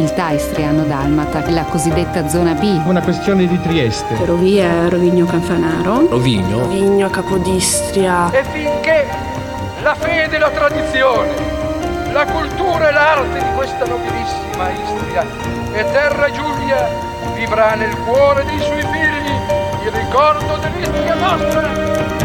nobiltà istriano-dalmata, la cosiddetta zona B. Una questione di Trieste. Ferrovia Rovigno-Canfanaro. Rovigno Capodistria. E finché la fede e la tradizione, la cultura e l'arte di questa nobilissima Istria e terra Giulia vivrà nel cuore dei suoi figli il ricordo dell'Istria nostra.